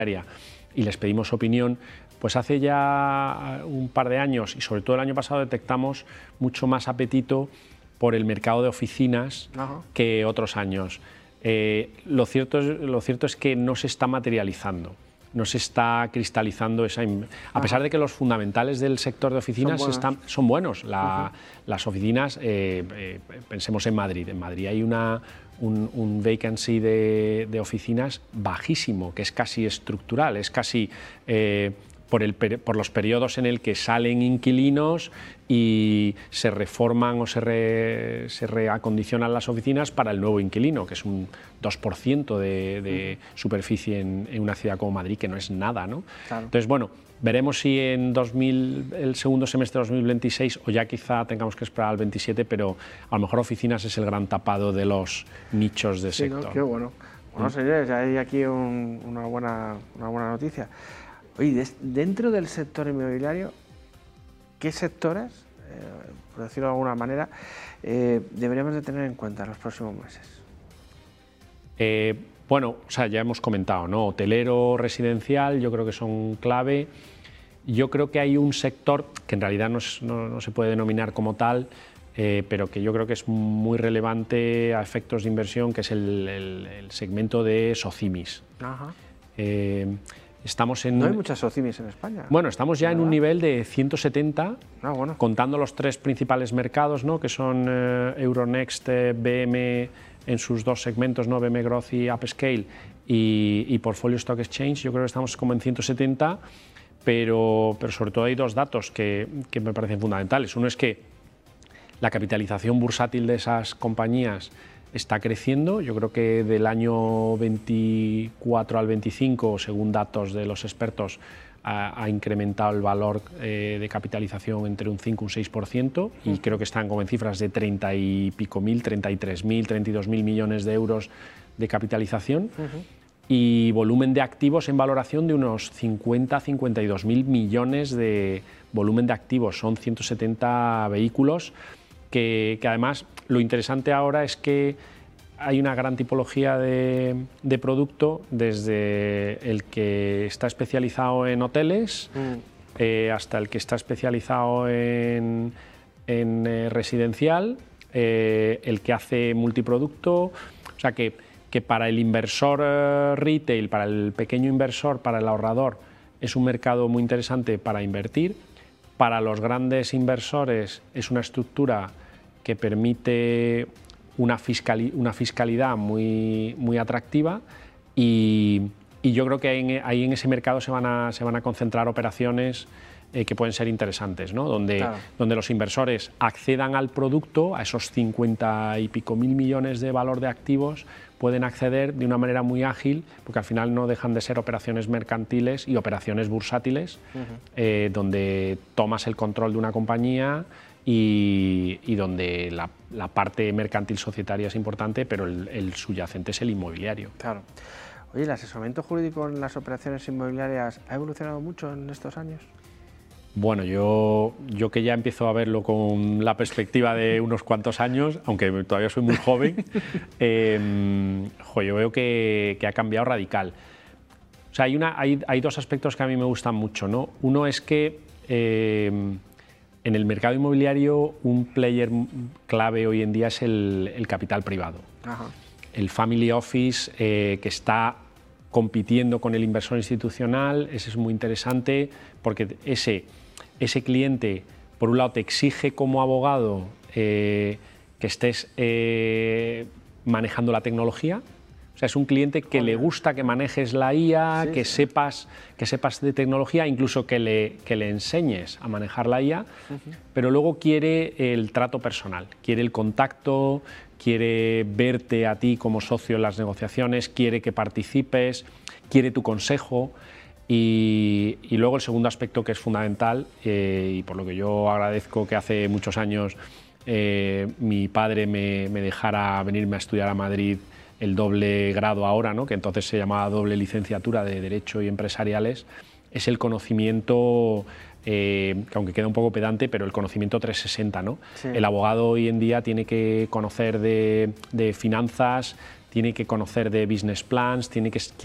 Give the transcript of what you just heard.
y les pedimos opinión, pues hace ya un par de años y sobre todo el año pasado detectamos mucho más apetito por el mercado de oficinas que otros años. Lo cierto es que no se está materializando, no se está cristalizando esa... A pesar de que los fundamentales del sector de oficinas son buenos. Las oficinas, pensemos en Madrid. En Madrid hay un vacancy de oficinas bajísimo, que es casi estructural, es casi por los periodos en el que salen inquilinos y se reforman o se reacondicionan las oficinas para el nuevo inquilino, que es un 2% de superficie en una ciudad como Madrid, que no es nada, ¿no? Claro. Entonces, bueno, veremos si en el segundo semestre de 2026 o ya quizá tengamos que esperar al 27, pero a lo mejor oficinas es el gran tapado de los nichos de sector. ¿No? Qué bueno. Bueno, señores, hay aquí una buena noticia. Oye, dentro del sector inmobiliario, ¿qué sectores, por decirlo de alguna manera, deberíamos de tener en cuenta en los próximos meses? Bueno, o sea, ya hemos comentado, ¿no? Hotelero, residencial, yo creo que son clave. Yo creo que hay un sector que en realidad no se puede denominar como tal, pero que yo creo que es muy relevante a efectos de inversión, que es el segmento de SOCIMIs. Ajá. No hay muchas SOCIMIs en España. Bueno, estamos ya en un nivel de 170, contando los tres principales mercados, ¿no? Que son Euronext, BM en sus dos segmentos, ¿no? BM Growth y Upscale, y Portfolio Stock Exchange. Yo creo que estamos como en 170, pero sobre todo hay dos datos que me parecen fundamentales. Uno es que la capitalización bursátil de esas compañías está creciendo. Yo creo que del año 24 al 25, según datos de los expertos, ha incrementado el valor de capitalización entre un 5 y un 6%, y creo que están como en cifras de 30 y pico mil, 33.000, 32.000 millones de euros de capitalización, y volumen de activos en valoración de unos 50 a 52.000 millones de volumen de activos. Son 170 vehículos que además lo interesante ahora es que hay una gran tipología de producto, desde el que está especializado en hoteles hasta el que está especializado en residencial, el que hace multiproducto. O sea que para el inversor retail, para el pequeño inversor, para el ahorrador, es un mercado muy interesante para invertir. Para los grandes inversores es una estructura que permite una fiscalidad muy atractiva, y yo creo que ahí en ese mercado se van a concentrar operaciones que pueden ser interesantes, ¿no? Donde los inversores accedan al producto, a esos 50 y pico mil millones de valor de activos, pueden acceder de una manera muy ágil, porque al final no dejan de ser operaciones mercantiles y operaciones bursátiles, donde tomas el control de una compañía y donde la parte mercantil societaria es importante, pero el subyacente es el inmobiliario. Claro. Oye, ¿el asesoramiento jurídico en las operaciones inmobiliarias ha evolucionado mucho en estos años? Bueno, yo que ya empiezo a verlo con la perspectiva de unos cuantos años, aunque todavía soy muy joven, yo veo que ha cambiado radical. O sea, hay dos aspectos que a mí me gustan mucho, ¿no? Uno es que en el mercado inmobiliario un player clave hoy en día es el capital privado. El family office que está compitiendo con el inversor institucional. Ese es muy interesante, porque ese cliente, por un lado, te exige como abogado que estés manejando la tecnología. O sea, es un cliente que le gusta que manejes la IA, que sepas de tecnología, incluso que le enseñes a manejar la IA, pero luego quiere el trato personal, quiere el contacto, quiere verte a ti como socio en las negociaciones, quiere que participes, quiere tu consejo. Y luego el segundo aspecto que es fundamental, y por lo que yo agradezco que hace muchos años mi padre me dejara venirme a estudiar a Madrid el doble grado ahora, ¿no? Que entonces se llamaba doble licenciatura de Derecho y Empresariales, es el conocimiento, que aunque queda un poco pedante, pero el conocimiento 360, ¿no? El abogado hoy en día tiene que conocer de finanzas, tiene que conocer de business plans, tiene que